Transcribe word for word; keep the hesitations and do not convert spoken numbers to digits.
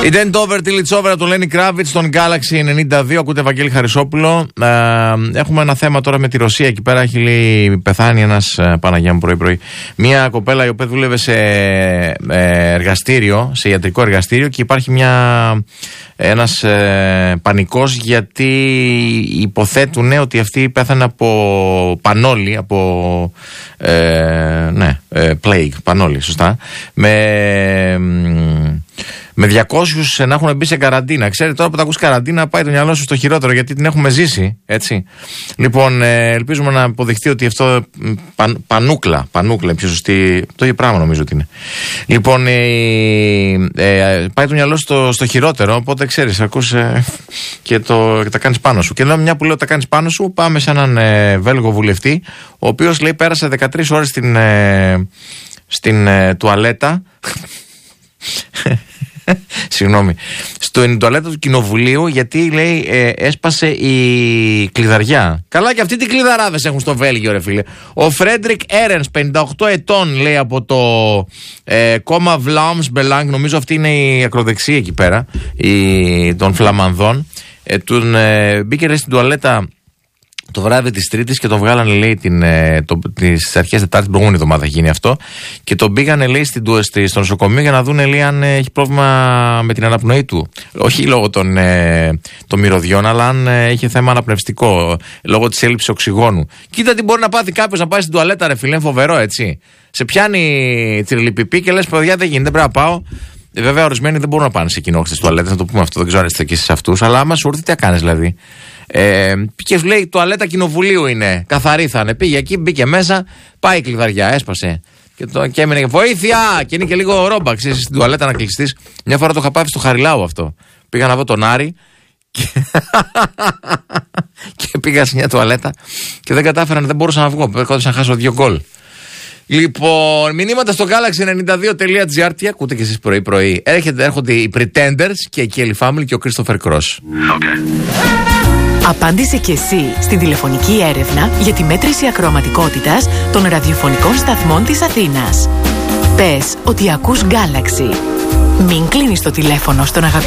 Ήταν το over till it's over από τον Lenny Kravitz στον Galaxy ενενήντα δύο. Ακούτε Βαγγέλη Χαρισόπουλο. Ε, έχουμε ένα θέμα τώρα με τη Ρωσία. Εκεί πέρα έχει λέει, πεθάνει ένας Παναγιά μου πρωί-πρωί. Μια κοπέλα η οποία δούλευε σε ε, εργαστήριο, σε ιατρικό εργαστήριο, και υπάρχει μια, ένας ε, πανικός γιατί υποθέτουν ότι αυτή πέθανε από πανόλη, από ε, ναι, ε, plague, πανόλη, σωστά. Με... Με διακόσιους να έχουν μπει σε καραντίνα. Ξέρετε, τώρα που τα ακούς καραντίνα, πάει το μυαλό σου στο χειρότερο, γιατί την έχουμε ζήσει, έτσι. Λοιπόν, ε, ελπίζουμε να αποδειχθεί ότι αυτό. Παν, πανούκλα, πανούκλα, πιο σωστή. Το ίδιο πράγμα νομίζω ότι είναι. Λοιπόν, ε, ε, πάει το μυαλό σου στο, στο χειρότερο, οπότε ξέρεις, ακούς ε, και, το, και τα κάνεις πάνω σου. Και εδώ, μια που λέω τα κάνεις πάνω σου, πάμε σε έναν ε, Βέλγο βουλευτή, ο οποίος λέει πέρασε δεκατρείς ώρες στην, ε, στην ε, τουαλέτα. Συγγνώμη. Στο τουαλέτα του κοινοβουλίου, γιατί λέει ε, έσπασε η κλειδαριά. Καλά, και αυτοί τι κλειδαράδες έχουν στο Βέλγιο, ρε φίλε. Ο Φρέντρικ Έρενς, πενήντα οκτώ ετών, λέει, από το ε, κόμμα Βλάμς Μπελάνγκ, νομίζω αυτή είναι η ακροδεξία εκεί πέρα, η, των Φλαμανδών. Ε, τον, ε, μπήκε λέει, στην τουαλέτα το βράδυ της Τρίτης και τον βγάλανε, λέει, την, το, τις αρχές Τετάρτης, την προηγούμενη εβδομάδα γίνει αυτό, και τον πήγανε, λέει, στην, στο νοσοκομείο για να δουν, λέει, αν έχει πρόβλημα με την αναπνοή του. Όχι λόγω των, ε, των μυρωδιών, αλλά αν ε, είχε θέμα αναπνευστικό, λόγω της έλλειψης οξυγόνου. Κοίτα τι μπορεί να πάθει κάποιος να πάει στην τουαλέτα, ρε φίλε, φοβερό, έτσι. Σε πιάνει τσιρλιπιπί και λες, παιδιά, δεν γίνεται, πρέπει να πάω. Ε, βέβαια, ορισμένοι δεν μπορούν να πάνε σε κοινόχρηστες τουαλέτες, να το πούμε αυτό, δεν ξέρω αν είστε και εσείς αυτούς, αλλά άμα σου έρθει, τι κάνεις δηλαδή. Ε, και λέει τουαλέτα κοινοβουλίου είναι, καθαρή θα είναι. Πήγε εκεί, μπήκε μέσα, πάει η κλειδαριά, έσπασε. Και, το, και έμεινε βοήθεια! Και είναι και λίγο ρόμπα, ξέρεις, στην τουαλέτα να κλειστείς. Μια φορά το είχα πάθει στο Χαριλάου αυτό. Πήγα να δω τον Άρη και, και πήγα σε μια τουαλέτα και δεν κατάφερα, δεν μπορούσα να βγω. Έρχοντα να χάσω δύο γκολ. Λοιπόν, μηνύματα στο Galaxy ενενήντα δύο τελεία τζι άρ. Τι ακούτε κι εσείς πρωί-πρωί? Έρχεται, έρχονται οι Pretenders και η Kelly Family και ο Christopher Cross. Okay. Απάντησε και εσύ στην τηλεφωνική έρευνα για τη μέτρηση ακροαματικότητας των ραδιοφωνικών σταθμών της Αθήνας. Πες ότι ακούς Galaxy. Μην κλείνεις το τηλέφωνο στον αγαπημένο